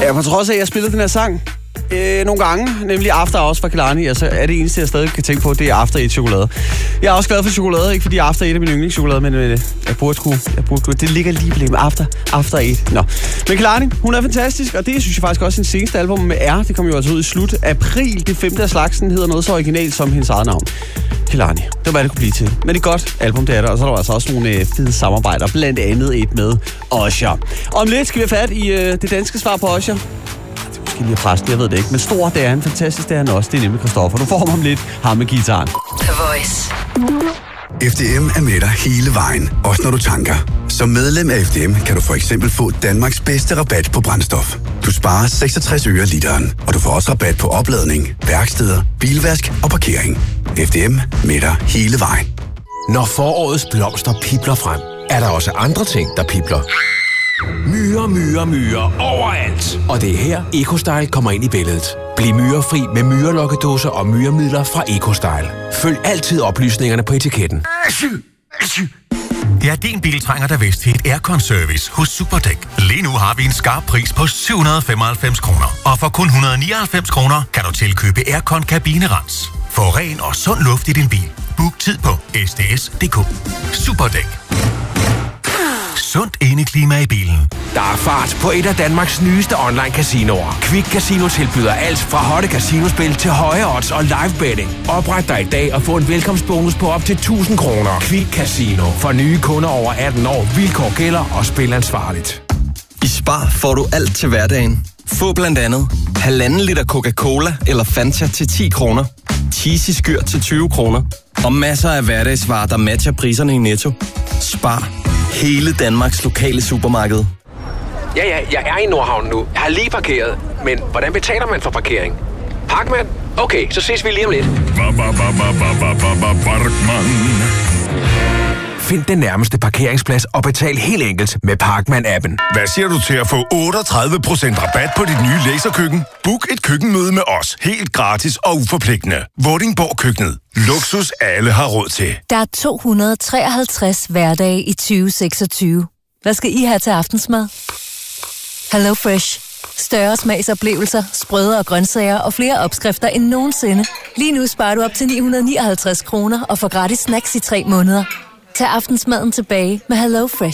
Ja, på trods af, at jeg spillede den her sang nogle gange, nemlig After Hours fra Kehlani, altså er det eneste, jeg stadig kan tænke på, det er After Eight chokolade. Jeg er også glad for chokolade, ikke fordi After Eight er min yndlingschokolade, men jeg burde kunne. Det ligger lige på det med After Eight. Nå. Men Kehlani, hun er fantastisk, og det synes jeg faktisk også, hendes seneste album med R, det kom jo altså ud i slut april. Det 5. af slagsen hedder noget så originalt som hendes eget navn. Kehlani, det var hvad det kunne blive til. Men et godt album, det er der, og så er der altså også nogle fede samarbejder, blandt andet et med Usher. Om lidt skal vi have fat i det danske svar på Usher. Lige præst, jeg ved det ikke, men stor, det er han, fantastisk, det er han også, det er nemlig Christoffer. Du får ham om lidt, ham med guitaren. The Voice. FDM er med dig hele vejen, også når du tanker. Som medlem af FDM kan du for eksempel få Danmarks bedste rabat på brændstof. Du sparer 66 øre literen, og du får også rabat på opladning, værksteder, bilvask og parkering. FDM med dig hele vejen. Når forårets blomster pibler frem, er der også andre ting, der pibler. Myrer overalt. Og det er her EcoStyle kommer ind i billedet. Bliv myrefri med myrelokkedåser og myremidler fra EcoStyle. Følg altid oplysningerne på etiketten. Ja, din bil trænger da vist til et aircon-service hos Superdæk. Lige nu har vi en skarp pris på 795 kroner. Og for kun 199 kroner kan du tilkøbe aircon-kabinerens. Få ren og sund luft i din bil. Book tid på sds.dk. Superdæk. Sundt indeklima i bilen. Der er fart på et af Danmarks nyeste online-casinoer. Quick Casino tilbyder alt fra hotte casinospil til høje odds og live betting. Opret dig i dag og få en velkomstbonus på op til 1000 kroner. Quick Casino. For nye kunder over 18 år. Vilkår gælder og spil ansvarligt. I Spar får du alt til hverdagen. Få blandt andet 1,5 liter Coca-Cola eller Fanta til 10 kroner. Cheesy skyr til 20 kroner. Og masser af hverdagsvarer, der matcher priserne i Netto. Spar. Hele Danmarks lokale supermarked. Ja, jeg er i Nordhavn nu. Jeg har lige parkeret. Men hvordan betaler man for parkering? Parkmand? Okay, så ses vi lige om lidt. Find den nærmeste parkeringsplads og betal helt enkelt med Parkman-appen. Hvad siger du til at få 38% rabat på dit nye laserkøkken? Book et køkkenmøde med os. Helt gratis og uforpligtende. Vordingborg Køkkenet. Luksus alle har råd til. Der er 253 hverdage i 2026. Hvad skal I have til aftensmad? Hello Fresh. Større smagsoplevelser, sprødere grøntsager og flere opskrifter end nogensinde. Lige nu sparer du op til 959 kroner og får gratis snacks i 3 måneder. Tag aftensmaden tilbage med Hello Fresh.